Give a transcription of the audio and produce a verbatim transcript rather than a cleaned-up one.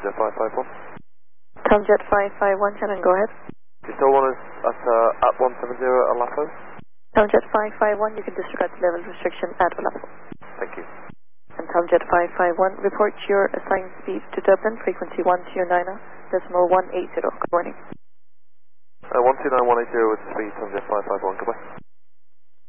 Tomjet five five one. Tomjet five five one, Shannon, go ahead. Do you still want us at, uh, at one seven zero at Olapo? Tomjet five five one, you can disregard the level restriction at Olapo. Thank you. And Tomjet five five one, report your assigned speed to Dublin, frequency one two nine decimal one eight zero. Good morning. Uh, one two nine one eight zero with speed, Tomjet five five one, goodbye.